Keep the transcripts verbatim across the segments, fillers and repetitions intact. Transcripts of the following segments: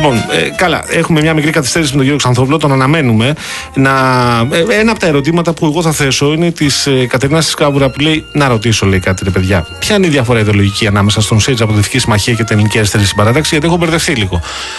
Λοιπόν, ε, καλά, έχουμε μια μικρή καθυστέρηση με τον κύριο Ξανθόπουλο, τον αναμένουμε. Να, ε, ένα από τα ερωτήματα που εγώ θα θέσω είναι τη ε, Κατερίνα Σκάβουρα που λέει: να ρωτήσω, λέει κάτι, ρε παιδιά, ποια είναι η διαφορά ιδεολογική ανάμεσα στον ΣΥΡΙΖΑ Αποδυτική Συμμαχία και την Ελληνική Αριστερή Συμπαράταξη, γιατί έχω μπερδευτεί λίγο.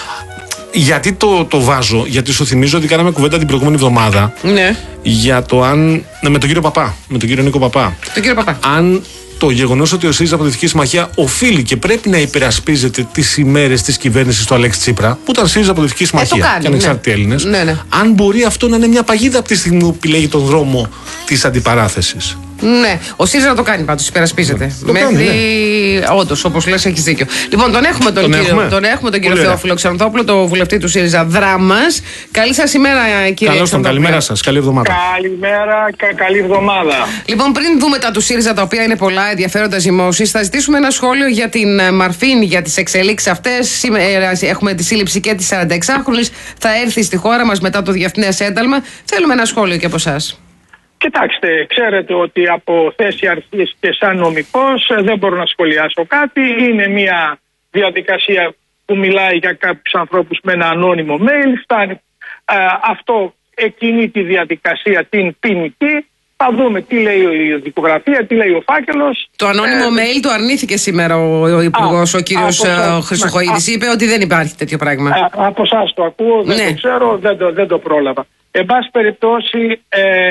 Γιατί το, το βάζω, γιατί σου θυμίζω ότι κάναμε κουβέντα την προηγούμενη εβδομάδα. Ναι. Για το αν. Ναι, με τον κύριο Παπά. Με τον κύριο Νίκο Παπά. Τον κύριο Παπά. Αν το γεγονός ότι ο ΣΥΡΙΖΑ Αποδυτική Συμμαχία οφείλει και πρέπει να υπερασπίζεται τις ημέρες της κυβέρνησης του Αλέξη Τσίπρα, που ήταν ΣΥΡΙΖΑ Αποδυτική Συμμαχία ε, και ανεξάρτητοι ναι. Έλληνες, ναι, ναι. αν μπορεί αυτό να είναι μια παγίδα από τη στιγμή που επιλέγει τον δρόμο της αντιπαράθεσης. Ναι, ο ΣΥΡΙΖΑ το κάνει πάντως, υπερασπίζεται. Το Μέχρι. Κάνει, ναι. Όντως, όπως λες, έχεις δίκιο. Λοιπόν, τον έχουμε τον, τον κύριο, έχουμε. Τον έχουμε τον κύριο Θεόφιλο Ξανθόπουλο, το βουλευτή του ΣΥΡΙΖΑ Δράμας. Καλή σας ημέρα, κύριε Καλώς τον, καλημέρα σας. Καλή εβδομάδα. Καλημέρα και καλή εβδομάδα. Λοιπόν, πριν δούμε τα του ΣΥΡΙΖΑ, τα οποία είναι πολλά ενδιαφέροντα ζυμώσεις, θα ζητήσουμε ένα σχόλιο για την Μαρφίν, για τις εξελίξεις αυτές. Σήμερα έχουμε τη σύλληψη και της σαρανταεξάχρονης. Θα έρθει στη χώρα μας μετά το διεθνές ένταλμα. Θέλουμε ένα σχόλιο και από εσάς. Κοιτάξτε, ξέρετε ότι από θέση αρχής και σαν νομικός δεν μπορώ να σχολιάσω κάτι. Είναι μια διαδικασία που μιλάει για κάποιους ανθρώπους με ένα ανώνυμο mail. Φτάνει, ε, αυτό εκκινεί τη διαδικασία την ποινική. Θα δούμε τι λέει η δικογραφία, τι λέει ο φάκελος. Το ανώνυμο ε, mail το αρνήθηκε σήμερα ο Υπουργός, ο κύριος Χρυσοχοΐδης. Είπε ότι δεν υπάρχει τέτοιο πράγμα. Α, από εσάς το ακούω, δεν ναι. το ξέρω, δεν το, δεν το πρόλαβα. Εν πάση περιπτώσει, ε,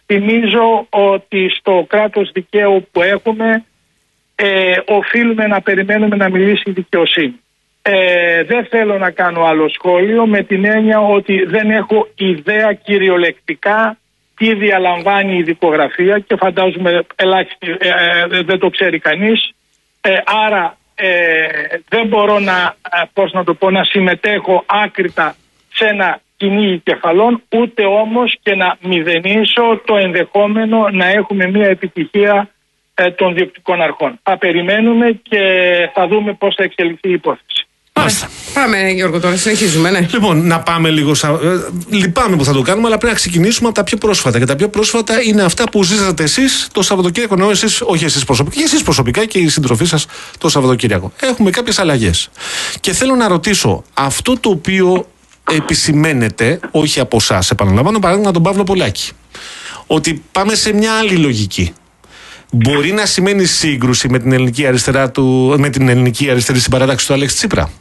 θυμίζω ότι στο κράτος δικαίου που έχουμε ε, οφείλουμε να περιμένουμε να μιλήσει η δικαιοσύνη. Ε, δεν θέλω να κάνω άλλο σχόλιο με την έννοια ότι δεν έχω ιδέα κυριολεκτικά τι διαλαμβάνει η δικογραφία και φαντάζομαι ελάχιστη ε, ε, δεν το ξέρει κανείς. Ε, άρα ε, δεν μπορώ να, πώς να το πω, να συμμετέχω άκρητα σε ένα κυνήγι κεφαλών, ούτε όμως και να μηδενίσω το ενδεχόμενο να έχουμε μια επιτυχία ε, των διοκτικών αρχών. Θα περιμένουμε και θα δούμε πώς θα εξελιχθεί η υπόθεση. Μάλιστα. Πάμε, Γιώργο, τώρα συνεχίζουμε, ναι. Λοιπόν, να πάμε λίγο. Σα... Λυπάμαι που θα το κάνουμε, αλλά πρέπει να ξεκινήσουμε από τα πιο πρόσφατα. Και τα πιο πρόσφατα είναι αυτά που ζήσατε εσείς το Σαββατοκύριακο. Ενώ εσείς, όχι εσείς προσωπικά, εσείς προσωπικά και η συντροφή σας το Σαββατοκύριακο. Έχουμε κάποιες αλλαγές. Και θέλω να ρωτήσω, αυτό το οποίο επισημαίνεται, όχι από εσάς, επαναλαμβάνω, παράδειγμα τον Παύλο Πολάκη, ότι πάμε σε μια άλλη λογική. Μπορεί να σημαίνει σύγκρουση με την ελληνική, αριστερά του, με την ελληνική αριστερή συμπαράταξη του Αλέξη Τσίπρα.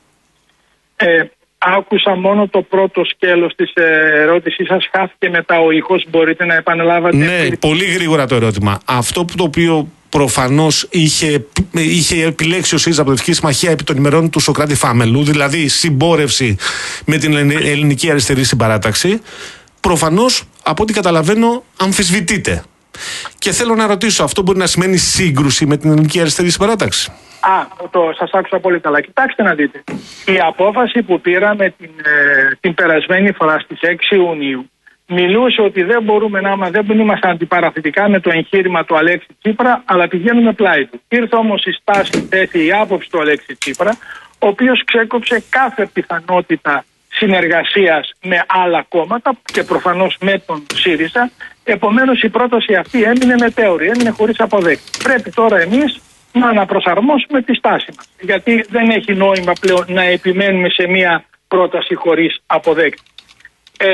Ε, άκουσα μόνο το πρώτο σκέλος της ερώτησής σας, χάθηκε μετά ο ήχος, μπορείτε να επαναλάβατε? Ναι, πολύ γρήγορα το ερώτημα. Αυτό που το οποίο προφανώς είχε, είχε επιλέξει ο ΣΥΡΙΖΑ Αποδυτική Συμμαχία επί των ημερών του Σωκράτη Φάμελου, δηλαδή συμπόρευση με την ελληνική αριστερή συμπαράταξη, προφανώς από ό,τι καταλαβαίνω αμφισβητείται. Και θέλω να ρωτήσω, αυτό μπορεί να σημαίνει σύγκρουση με την ελληνική αριστερή συμπαράταξη? Α, το, σας άκουσα πολύ καλά. Κοιτάξτε να δείτε. Η απόφαση που πήραμε την, ε, την περασμένη φορά στις έξι Ιουνίου μιλούσε ότι δεν μπορούμε να άμα δεν είμαστε αντιπαραθετικά με το εγχείρημα του Αλέξη Τσίπρα, αλλά πηγαίνουμε πλάι του. Ήρθε όμως η στάση, η άποψη του Αλέξη Τσίπρα, ο οποίος ξέκοψε κάθε πιθανότητα συνεργασίας με άλλα κόμματα και προφανώς με τον ΣΥΡΙΖΑ. Επομένως η πρόταση αυτή έμεινε μετέωρη, έμεινε χωρίς αποδέκτη. Πρέπει τώρα εμείς να αναπροσαρμόσουμε τη στάση μας, γιατί δεν έχει νόημα πλέον να επιμένουμε σε μια πρόταση χωρίς αποδέκτη. Ε,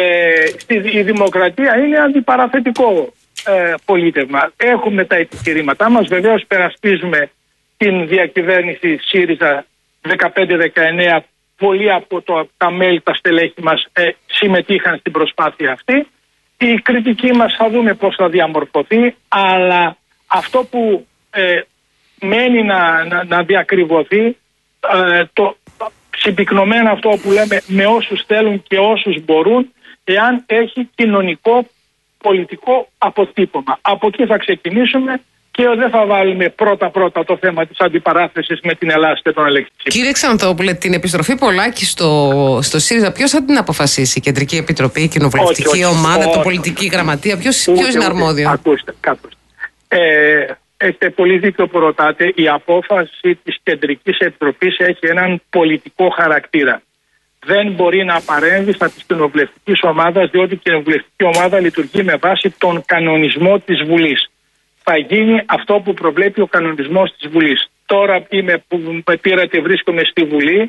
η δημοκρατία είναι αντιπαραθετικό ε, πολίτευμα. Έχουμε τα επιχειρήματά μας, βεβαίως περασπίζουμε την διακυβέρνηση ΣΥΡΙΖΑ δεκαπέντε δεκαεννέα. Πολλοί από το, τα μέλη, τα στελέχη μας ε, συμμετείχαν στην προσπάθεια αυτή. Η κριτική μας θα δούμε πώς θα διαμορφωθεί, αλλά αυτό που ε, μένει να, να, να διακριβωθεί, ε, το συμπυκνωμένο αυτό που λέμε με όσους θέλουν και όσους μπορούν, εάν έχει κοινωνικό πολιτικό αποτύπωμα. Από εκεί θα ξεκινήσουμε και δεν θα βάλουμε πρώτα-πρώτα το θέμα της αντιπαράθεσης με την Ελλάδα και τον Αλέξη. Κύριε Ξανθόπουλε, την επιστροφή Πολάκη στο, στο ΣΥΡΙΖΑ, ποιος θα την αποφασίσει? Η Κεντρική Επιτροπή, η Κοινοβουλευτική όχι, όχι, ομάδα, όχι, το Πολιτική όχι. Γραμματεία, ποιος, ούτε, ποιος είναι αρμόδιο? Ακούστε, ακούστε. Ε, έχετε πολύ δίκιο που ρωτάτε. Η απόφαση της Κεντρικής Επιτροπής έχει έναν πολιτικό χαρακτήρα. Δεν μπορεί να παρέμβει στα της κοινοβουλευτικής ομάδας, διότι η κοινοβουλευτική ομάδα λειτουργεί με βάση τον κανονισμό της Βουλής. Θα γίνει αυτό που προβλέπει ο κανονισμός της Βουλής. Τώρα είμαι, που με πήρατε, βρίσκομαι στη Βουλή.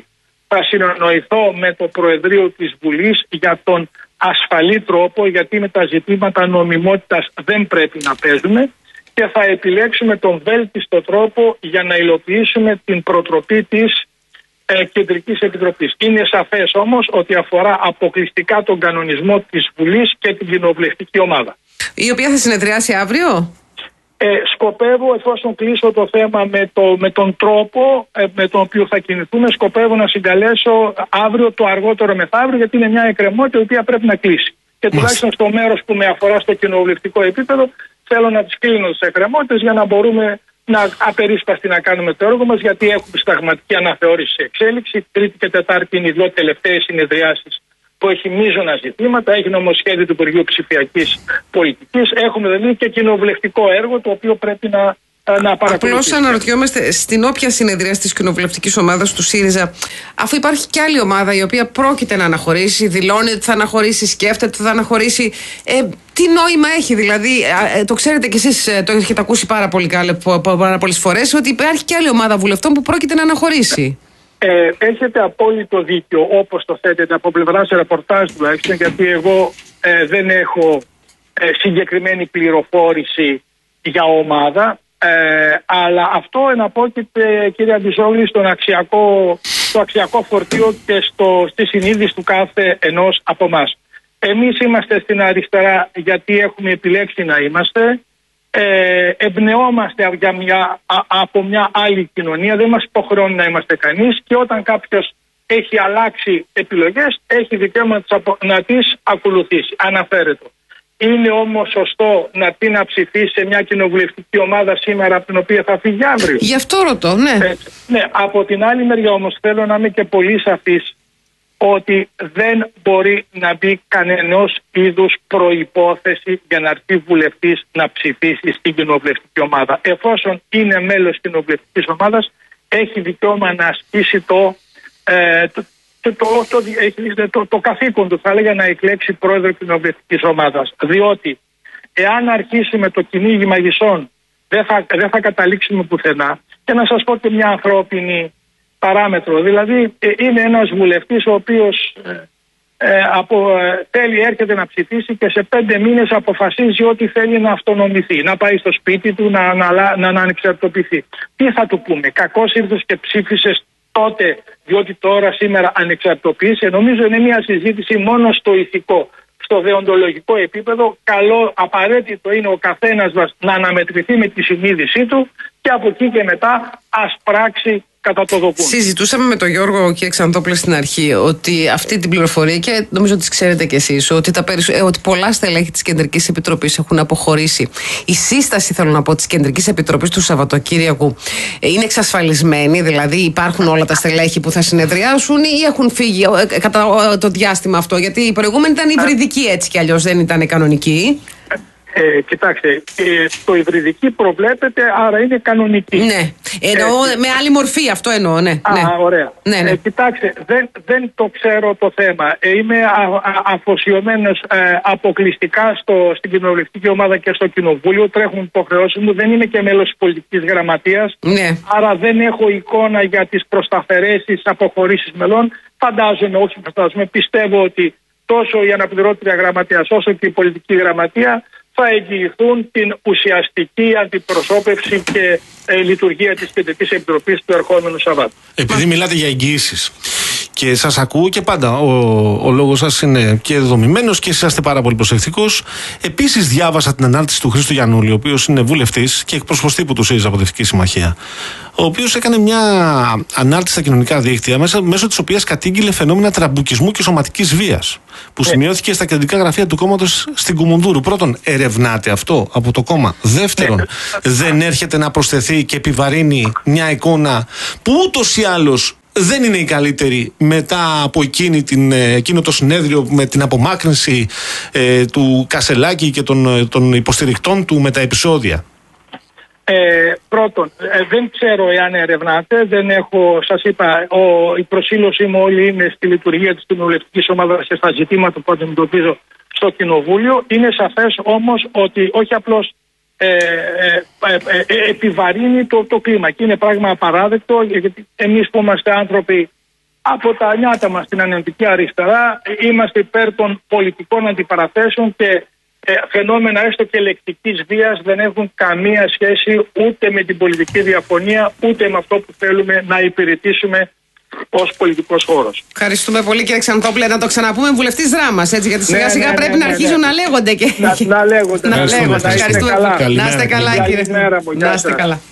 θα συνεννοηθώ με το Προεδρείο της Βουλής για τον ασφαλή τρόπο, γιατί με τα ζητήματα νομιμότητας δεν πρέπει να παίζουμε, και θα επιλέξουμε τον βέλτιστο τρόπο για να υλοποιήσουμε την προτροπή της ε, Κεντρικής Επιτροπής. Είναι σαφές όμως ότι αφορά αποκλειστικά τον κανονισμό της Βουλής και την κοινοβουλευτική ομάδα. Η οποία θα συνεδριάσει αύριο. Ε, σκοπεύω, εφόσον κλείσω το θέμα με, το, με τον τρόπο ε, με τον οποίο θα κινηθούμε, σκοπεύω να συγκαλέσω αύριο το αργότερο μεθαύριο, γιατί είναι μια εκκρεμότητα η οποία πρέπει να κλείσει. Και τουλάχιστον στο μέρος που με αφορά στο κοινοβουλευτικό επίπεδο, θέλω να τις κλείνω τις εκκρεμότητες για να μπορούμε να απερίσπαστη να κάνουμε το έργο μας, γιατί έχουμε συνταγματική αναθεώρηση σε εξέλιξη. Τρίτη και Τετάρτη είναι οι δύο τελευταίες συνεδριάσεις που έχει μείζωνα ζητήματα. Έχει νομοσχέδιο του Υπουργείου Ψηφιακής Πολιτικής. Έχουμε δηλαδή και κοινοβουλευτικό έργο το οποίο πρέπει να, να παρακολουθήσουμε. Απλώς αναρωτιόμαστε, στην όποια συνεδρία της κοινοβουλευτικής ομάδας του ΣΥΡΙΖΑ, αφού υπάρχει και άλλη ομάδα η οποία πρόκειται να αναχωρήσει, δηλώνει ότι θα αναχωρήσει, σκέφτεται ότι θα αναχωρήσει. Ε, τι νόημα έχει, δηλαδή, ε, το ξέρετε κι εσείς, ε, το έχετε ακούσει πάρα, πολύ, πάρα πολλές φορές, ότι υπάρχει και άλλη ομάδα βουλευτών που πρόκειται να αναχωρήσει. Ε, έχετε απόλυτο δίκιο όπως το θέτετε από πλευράς ρεπορτάζ τουλάχιστον, γιατί εγώ ε, δεν έχω ε, συγκεκριμένη πληροφόρηση για ομάδα, ε, αλλά αυτό εναπόκειται, κύριε Αντιζόγλη, στον αξιακό, στο αξιακό φορτίο και στο, στη συνείδηση του κάθε ενός από εμάς. Εμείς είμαστε στην αριστερά γιατί έχουμε επιλέξει να είμαστε. Ε, εμπνεόμαστε για μια, α, από μια άλλη κοινωνία, δεν μας υποχρεώνει να είμαστε κανείς, και όταν κάποιος έχει αλλάξει επιλογές έχει δικαίωμα να τις ακολουθήσει, αναφέρεται. Είναι όμως σωστό να την να ψηφίσει σε μια κοινοβουλευτική ομάδα σήμερα από την οποία θα φύγει αύριο? Γι' αυτό ρωτώ, ναι. Ε, ναι. Από την άλλη μεριά όμως θέλω να είμαι και πολύ σαφής ότι δεν μπορεί να μπει κανενός είδους προϋπόθεση για να έρθει βουλευτής να ψηφίσει στην κοινοβουλευτική ομάδα. Εφόσον είναι μέλος κοινοβουλευτικής ομάδας, έχει δικαίωμα να ασκήσει το, ε, το, το, το, το, το, το καθήκον του, θα έλεγα, να εκλέξει πρόεδρο κοινοβουλευτικής ομάδας. Διότι εάν αρχίσουμε το κυνήγι μαγισσών, δεν θα, δεν θα καταλήξουμε πουθενά. Και να σας πω και μια ανθρώπινη παράμετρο. Δηλαδή είναι ένας βουλευτής ο οποίος ε, ε, από, ε, θέλει, έρχεται να ψηφίσει και σε πέντε μήνες αποφασίζει ότι θέλει να αυτονομηθεί, να πάει στο σπίτι του, να, να, να, να ανεξαρτοποιηθεί. Τι θα του πούμε? Κακώς ήρθες και ψήφισες τότε διότι τώρα σήμερα ανεξαρτοποιείσαι? Νομίζω είναι μια συζήτηση μόνο στο ηθικό. Στο δεοντολογικό επίπεδο, καλό, απαραίτητο είναι ο καθένας μας να αναμετρηθεί με τη συνείδησή του και από εκεί και μετά ας πράξει κατά το δοκούν. Συζητούσαμε με τον Γιώργο και Ξανθόπλε στην αρχή ότι αυτή την πληροφορία, και νομίζω ότι ξέρετε κι εσείς, ότι, τα περισσο... ε, ότι πολλά στελέχη της Κεντρικής Επιτροπής έχουν αποχωρήσει. Η σύσταση, θέλω να πω, της Κεντρικής Επιτροπής του Σαββατοκύριακου ε, είναι εξασφαλισμένη, δηλαδή υπάρχουν όλα τα στελέχη που θα συνεδριάσουν ή έχουν φύγει ε, κατά το διάστημα αυτό? Γιατί η προηγούμενη ήταν υβριδική έτσι κι αλλιώς, δεν ήταν κανονική. Ε, κοιτάξτε, ε, το υβριδική προβλέπεται, άρα είναι κανονική. Ναι, εννοώ ε, με άλλη μορφή, αυτό εννοώ, ναι. Α, ναι. ωραία. Ναι, ναι. Ε, κοιτάξτε, δεν, δεν το ξέρω το θέμα. Ε, είμαι α, α, αφοσιωμένος ε, αποκλειστικά στο, στην κοινοβουλευτική ομάδα και στο κοινοβούλιο. Τρέχουν υποχρεώσεις μου, δεν είμαι και μέλος της πολιτικής γραμματείας. Ναι. Άρα δεν έχω εικόνα για τις προσταφαιρέσεις, αποχωρήσεις μελών. Φαντάζομαι, όχι φαντάζομαι, πιστεύω ότι τόσο η αναπληρώτρια γραμματείας όσο και η πολιτική γραμματεία θα εγγυηθούν την ουσιαστική αντιπροσώπευση και ε, λειτουργία της Κεντρικής Επιτροπής του ερχόμενου Σαββάτου. Επειδή μιλάτε για εγγυήσεις και σας ακούω και πάντα ο, ο λόγος σας είναι και δομημένος και είσαστε πάρα πολύ προσεκτικός. Επίσης διάβασα την ανάρτηση του Χρήστου Γιαννούλη, ο οποίος είναι βουλευτής και εκπρόσωπος τύπου του ΣΥΡΙΖΑ από τη Δυτική Συμμαχία, ο οποίος έκανε μια ανάρτηση στα κοινωνικά δίκτυα μέσα, μέσω της οποίας κατήγγειλε φαινόμενα τραμπουκισμού και σωματικής βίας που σημειώθηκε στα κεντρικά γραφεία του κόμματος στην Κουμουνδούρου. Πρώτον, ερευνάτε αυτό από το κόμμα? Δεύτερον, δεν έρχεται να προσθεθεί και επιβαρύνει μια εικόνα που ούτως ή άλλως δεν είναι η καλύτερη μετά από εκείνη την, εκείνο το συνέδριο με την απομάκρυνση ε, του Κασελάκη και των, των υποστηρικτών του με τα επεισόδια? Ε, πρώτον, ε, δεν ξέρω εάν ερευνάτε, δεν έχω, σας είπα, ο, η προσήλωσή μου όλη είναι στη λειτουργία της κοινοβουλευτικής ομάδας και στα ζητήματα που αντιμετωπίζω στο Κοινοβούλιο. Είναι σαφές όμως ότι όχι απλώς ε, ε, ε, ε, επιβαρύνει το, το κλίμα και είναι πράγμα απαράδεκτο, γιατί εμείς που είμαστε άνθρωποι Από τα νιάτα μας στην Ανενωτική Αριστερά είμαστε υπέρ των πολιτικών αντιπαραθέσεων και ε, φαινόμενα έστω και λεκτικής βίας δεν έχουν καμία σχέση ούτε με την πολιτική διαφωνία ούτε με αυτό που θέλουμε να υπηρετήσουμε ως πολιτικός χώρος. Ευχαριστούμε πολύ, κύριε Ξανθόπουλε. Να το ξαναπούμε βουλευτής Δράμας, έτσι, γιατί σιγά σιγά ναι, ναι, πρέπει ναι, να ναι, αρχίζουν ναι. να λέγονται και. Να, να λέγονται. Να λέγονται. Να είστε Ευχαριστούμε. καλά. Να είστε καλά, κύριε. Καλημέρα μου. Να είστε καλά.